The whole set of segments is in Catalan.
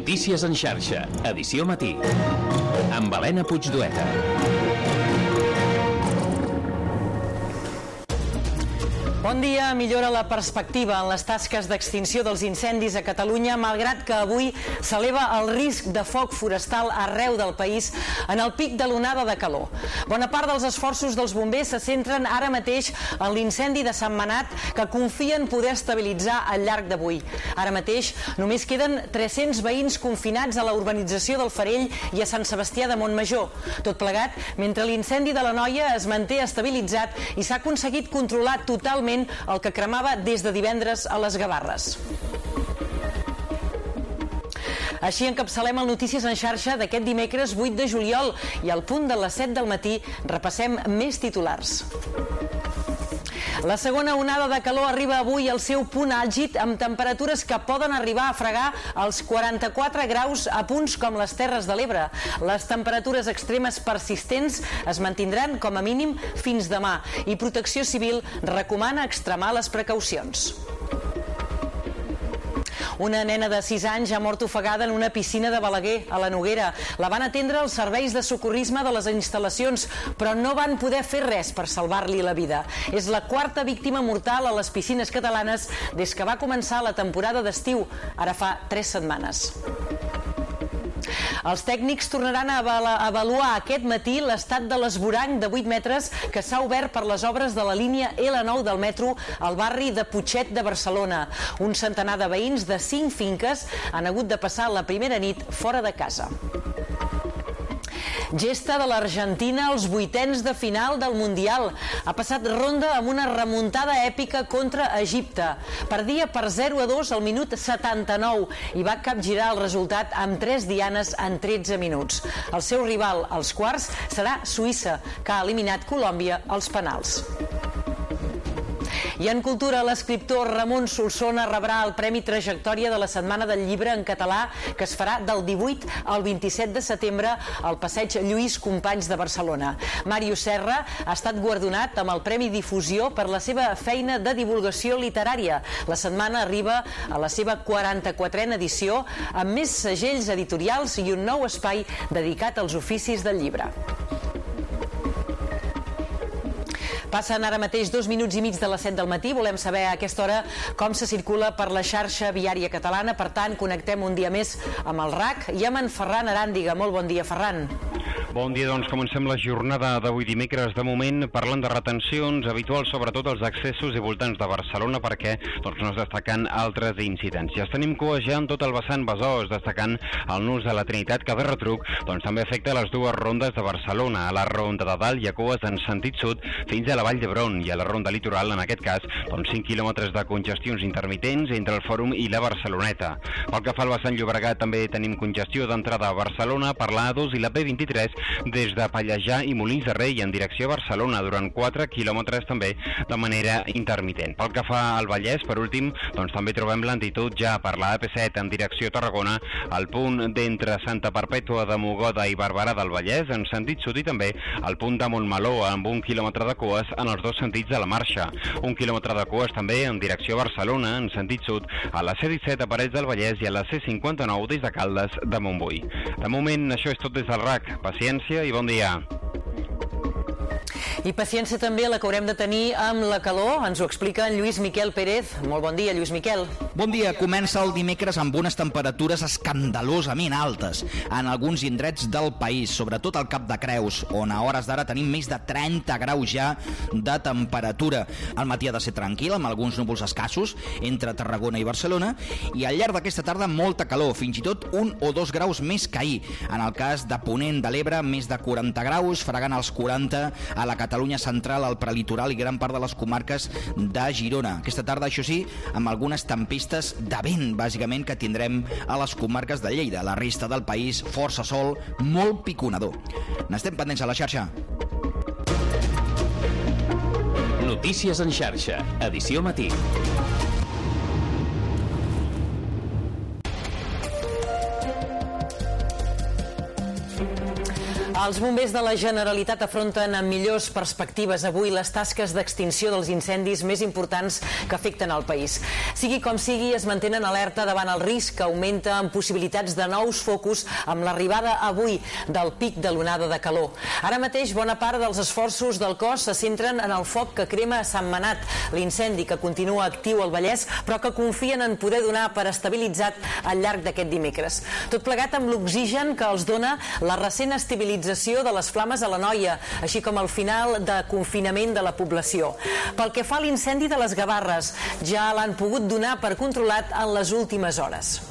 Notícies en xarxa, edició matí, amb Helena Puigdueta. Bon dia. Millora la perspectiva en les tasques d'extinció dels incendis a Catalunya, malgrat que avui s'eleva el risc de foc forestal arreu del país en el pic de l'onada de calor. Bona part dels esforços dels bombers se centren ara mateix en l'incendi de Sentmenat, que confien poder estabilitzar al llarg d'avui. Ara mateix només queden 300 veïns confinats a la urbanització del Farell i a Sant Sebastià de Montmajor. Tot plegat, mentre l'incendi de l'Anoia es manté estabilitzat i s'ha aconseguit controlar totalment el que cremava des de divendres a les Gavarres. Així encapçalem el Notícies en xarxa d'aquest dimecres 8 de juliol i al punt de les 7 del matí repassem més titulars. La segona onada de calor arriba avui al seu punt àlgid, amb temperatures que poden arribar a fregar els 44 graus a punts com les Terres de l'Ebre. Les temperatures extremes persistents es mantindran com a mínim fins demà i Protecció Civil recomana extremar les precaucions. Una nena de 6 anys ha mort ofegada en una piscina de Balaguer, a la Noguera. La van atendre els serveis de socorrisme de les instal·lacions, però no van poder fer res per salvar-li la vida. És la quarta víctima mortal a les piscines catalanes des que va començar la temporada d'estiu, ara fa 3 setmanes. Els tècnics tornaran a avaluar aquest matí l'estat de l'esvoranc de 8 metres que s'ha obert per les obres de la línia L9 del metro al barri de Putxet de Barcelona. Un centenar de veïns de 5 finques han hagut de passar la primera nit fora de casa. Gesta de l'Argentina als vuitens de final del Mundial. Ha passat ronda amb una remuntada èpica contra Egipte. Perdia per 0-2 al minut 79 i va capgirar el resultat amb 3 dianes en 13 minuts. El seu rival als quarts serà Suïssa, que ha eliminat Colòmbia als penals. I en cultura, l'escriptor Ramon Solsona rebrà el Premi Trajectòria de la Setmana del Llibre en català, que es farà del 18 al 27 de setembre al Passeig Lluís Companys de Barcelona. Màrius Serra ha estat guardonat amb el Premi Difusió per la seva feina de divulgació literària. La setmana arriba a la seva 44a edició, amb més segells editorials i un nou espai dedicat als oficis del llibre. Passen ara mateix 2 minuts i mig de les 7 del matí. Volem saber a aquesta hora com se circula per la xarxa viària catalana. Per tant, connectem un dia més amb el RAC i amb en Ferran Aràndiga. Molt bon dia, Ferran. Bon dia, doncs comencem la jornada d'avui dimecres. De moment, parlant de retencions habituals, sobretot als accessos i voltants de Barcelona, perquè no es destaquen altres incidències. Tenim cues ja en tot el vessant Besòs, destacant el nus de la Trinitat, que de retruc també afecta les dues rondes de Barcelona. A la ronda de dalt hi ha cues en sentit sud fins a la Vall d'Hebron, i a la ronda litoral, en aquest cas, 5 quilòmetres de congestions intermitents entre el Fòrum i la Barceloneta. Pel que fa al vessant Llobregat, també tenim congestió d'entrada a Barcelona per la A2 i la P23 des de Pallejà i Molins de Rei en direcció a Barcelona, durant 4 quilòmetres també de manera intermitent. Pel que fa al Vallès, per últim, també trobem lentitud ja per la AP7 en direcció a Tarragona, al punt d'entre Santa Perpètua de Mogoda i Barberà del Vallès en sentit sud, i també al punt de Montmeló amb 1 quilòmetre de cues en els dos sentits de la marxa. 1 quilòmetre de cues també en direcció a Barcelona en sentit sud a la C17 a Parets del Vallès i a la C59 des de Caldes de Montbui. De moment, això és tot des del RAC. Paciència i bon dia. I paciència també la que haurem de tenir amb la calor. Ens ho explica en Lluís Miquel Pérez. Molt bon dia, Lluís Miquel. Bon dia. Comença el dimecres amb unes temperatures escandalosament altes en alguns indrets del país, sobretot al Cap de Creus, on a hores d'ara tenim més de 30 graus ja de temperatura. El matí ha de ser tranquil, amb alguns núvols escassos entre Tarragona i Barcelona, i al llarg d'aquesta tarda molta calor, fins i tot 1 o 2 graus més que ahir. En el cas de Ponent de l'Ebre, més de 40 graus, fregant els 40 a la Catalunya central, al prelitoral i gran part de les comarques de Girona. Aquesta tarda, això sí, amb algunes tempestes de vent, bàsicament, que tindrem a les comarques de Lleida. La resta del país, força sol, molt piconador. N'estem pendents a la xarxa. Notícies en xarxa, edició matí. Els bombers de la Generalitat afronten amb millors perspectives avui les tasques d'extinció dels incendis més importants que afecten el país. Sigui com sigui, es mantenen alerta davant el risc que augmenta amb possibilitats de nous focus amb l'arribada avui del pic de l'onada de calor. Ara mateix, bona part dels esforços del cos se centren en el foc que crema a Sentmenat, l'incendi que continua actiu al Vallès, però que confien en poder donar per estabilitzat al llarg d'aquest dimecres. Tot plegat amb l'oxigen que els dona la recent estabilització de les flames a l'Anoia, així com el final de confinament de la població. Pel que fa a l'incendi de les Gavarres, ja l'han pogut donar per controlat en les últimes hores.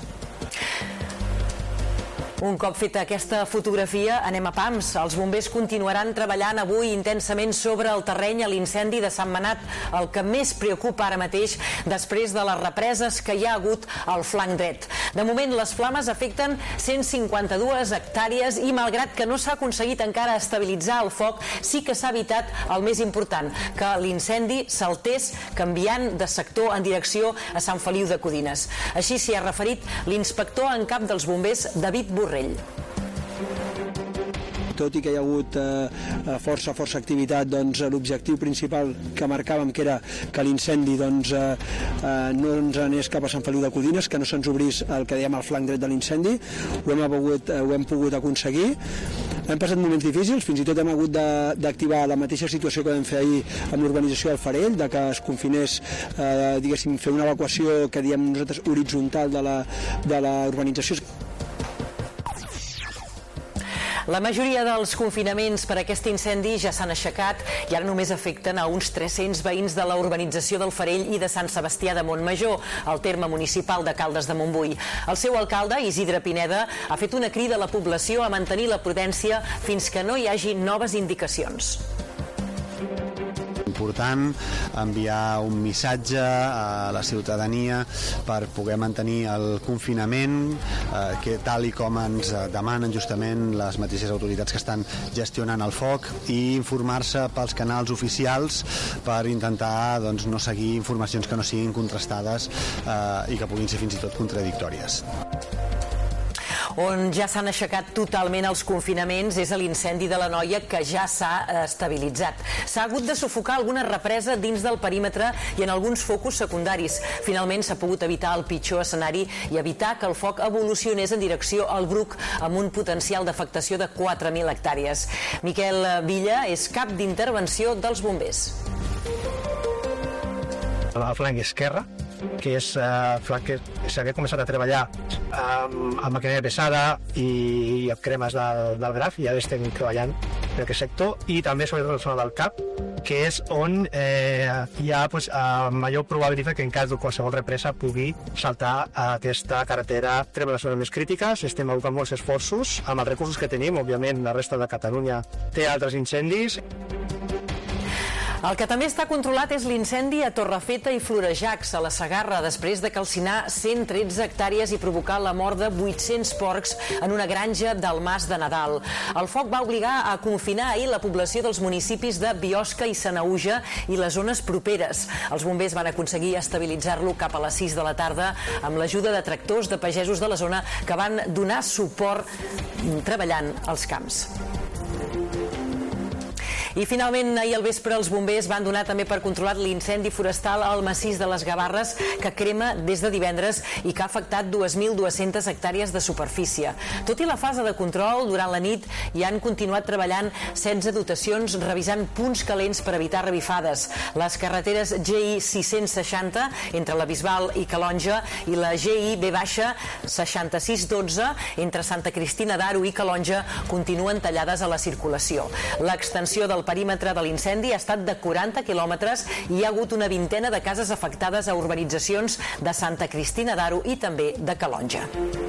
Un cop feta aquesta fotografia, anem a pams. Els bombers continuaran treballant avui intensament sobre el terreny a l'incendi de Sentmenat, el que més preocupa ara mateix després de les represes que hi ha hagut al flanc dret. De moment, les flames afecten 152 hectàrees i, malgrat que no s'ha aconseguit encara estabilitzar el foc, sí que s'ha evitat el més important, que l'incendi saltés canviant de sector en direcció a Sant Feliu de Codines. Així s'hi ha referit l'inspector en cap dels bombers, David Borrell. Tot i que hi ha hagut força activitat, doncs l'objectiu principal que marcàvem, que era que l'incendi no ens anés cap a Sant Feliu de Codines, que no se'ns obrís el que dèiem el flanc dret de l'incendi, ho hem pogut aconseguir. Hem passat moments difícils, fins i tot hem hagut d'activar la mateixa situació que vam fer ahir amb l'urbanització del Farell, de que es confinés, diguéssim, fer una evacuació que diem nosaltres horitzontal de la urbanització. La majoria dels confinaments per aquest incendi ja s'han aixecat i ara només afecten a uns 300 veïns de la urbanització del Farell i de Sant Sebastià de Montmajor, al terme municipal de Caldes de Montbui. El seu alcalde, Isidre Pineda, ha fet una crida a la població a mantenir la prudència fins que no hi hagi noves indicacions. Important enviar un missatge a la ciutadania per poder mantenir el confinament, que tal i com ens demanen justament les mateixes autoritats que estan gestionant el foc, i informar-se pels canals oficials per intentar no seguir informacions que no siguin contrastades i que puguin ser fins i tot contradictòries. On ja s'han aixecat totalment els confinaments és a l'incendi de l'Anoia, que ja s'ha estabilitzat. S'ha hagut de sufocar alguna represa dins del perímetre i en alguns focus secundaris. Finalment s'ha pogut evitar el pitjor escenari i evitar que el foc evolucionés en direcció al Bruc amb un potencial d'afectació de 4.000 hectàrees. Miquel Villa és cap d'intervenció dels bombers. El flanc esquerre, que és flanc que s'ha començat a treballar amb maquinària pesada i amb cremes del graf, i ja estem treballant en aquest sector, i també sobretot la zona del CAP, que és on hi ha major probabilitat que en cas de qualsevol represa pugui saltar a aquesta carretera. Tenim les zones més crítiques, estem abocant molts esforços amb els recursos que tenim. Òbviament la resta de Catalunya té altres incendis. El que també està controlat és l'incendi a Torrefeta i Florejacs, a la Segarra, després de calcinar 113 hectàrees i provocar la mort de 800 porcs en una granja del Mas de Nadal. El foc va obligar a confinar ahir la població dels municipis de Biosca i Sanaüja i les zones properes. Els bombers van aconseguir estabilitzar-lo cap a les 6 de la tarda amb l'ajuda de tractors de pagesos de la zona que van donar suport treballant als camps. I finalment, ahir al vespre, els bombers van donar també per controlat l'incendi forestal al massís de les Gavarres, que crema des de divendres i que ha afectat 2.200 hectàrees de superfície. Tot i la fase de control, durant la nit hi han continuat treballant 16 dotacions revisant punts calents per evitar revifades. Les carreteres GI 660 entre la Bisbal i Calonja i la GI B-6612 entre Santa Cristina d'Aro i Calonja continuen tallades a la circulació. L'extensió del perímetre de l'incendi ha estat de 40 quilòmetres i hi ha hagut una vintena de cases afectades a urbanitzacions de Santa Cristina d'Aro i també de Calonja.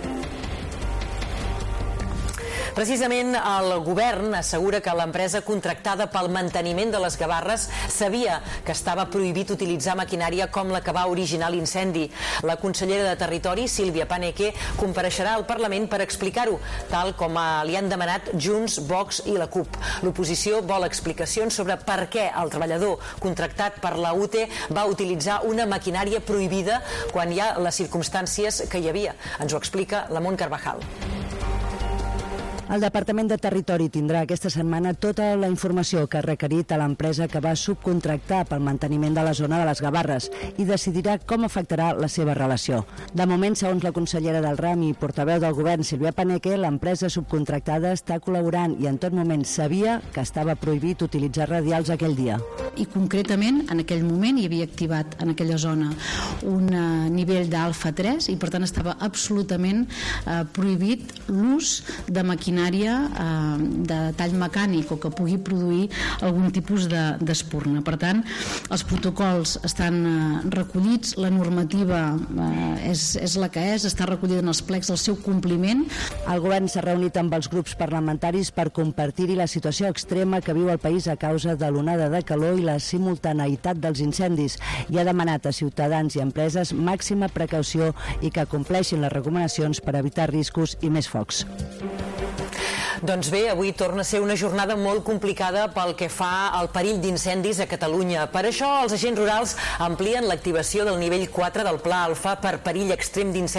Precisament el govern assegura que l'empresa contractada pel manteniment de les Gavarres sabia que estava prohibit utilitzar maquinària com la que va originar l'incendi. La consellera de Territori, Sílvia Paneque, compareixerà al Parlament per explicar-ho, tal com li han demanat Junts, Vox i la CUP. L'oposició vol explicacions sobre per què el treballador contractat per la UTE va utilitzar una maquinària prohibida quan hi ha les circumstàncies que hi havia. Ens ho explica la Mont Carvajal. El Departament de Territori tindrà aquesta setmana tota la informació que ha requerit a l'empresa que va subcontractar pel manteniment de la zona de les Gavarres i decidirà com afectarà la seva relació. De moment, segons la consellera del RAM i portaveu del govern, Sílvia Paneque, l'empresa subcontractada està col·laborant i en tot moment sabia que estava prohibit utilitzar radials aquell dia. I concretament, en aquell moment hi havia activat en aquella zona un nivell d'alfa 3 i per tant estava absolutament prohibit l'ús de maquinària de tall mecànic o que pugui produir algun tipus d'espurna. Per tant, els protocols estan recollits, la normativa és la que és, està recollida en els plecs del seu compliment. El govern s'ha reunit amb els grups parlamentaris per compartir-hi la situació extrema que viu el país a causa de l'onada de calor i la simultaneïtat dels incendis i ha demanat a ciutadans i empreses màxima precaució i que compleixin les recomanacions per evitar riscos i més focs. Doncs bé, avui torna a ser una jornada molt complicada pel que fa al perill d'incendis a Catalunya. Per això, els agents rurals amplien l'activació del nivell 4 del Pla Alfa per perill extrem d'incendis